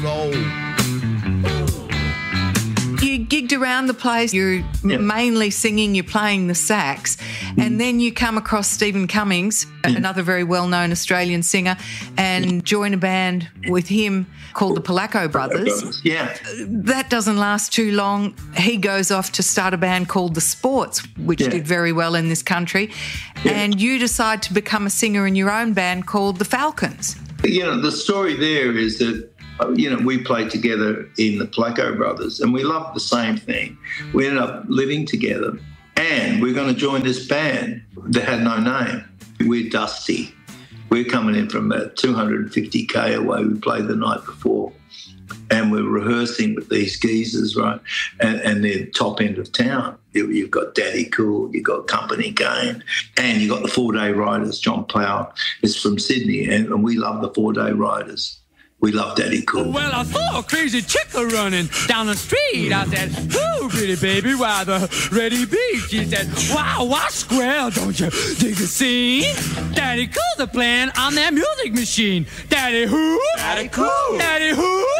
Roll. You gigged around the place, you're mainly singing, you're playing the sax, and then you come across Stephen Cummings, another very well-known Australian singer, and join a band with him called the Polacco Brothers. Yeah. That doesn't last too long. He goes off to start a band called The Sports, which did very well in this country, and you decide to become a singer in your own band called The Falcons. You know, the story there is that, you know, we played together in the Polacco Brothers and we loved the same thing. We ended up living together and we're going to join this band that had no name. We're Dusty. We're coming in from about 250k away. We played the night before and we're rehearsing with these geezers, right? And they're top end of town. You've got Daddy Cool, you've got Company Game, and you've got the 4-Day Riders. John Plow is from Sydney and we love the 4-Day Riders. We love Daddy Cool. Well, I saw a crazy chick running down the street. I said, "Ooh, pretty baby, why the ready beat?" She said, "Wow, what square, don't you dig the scene? Daddy Cool's a playing on that music machine. Daddy who? Daddy Cool. Daddy who?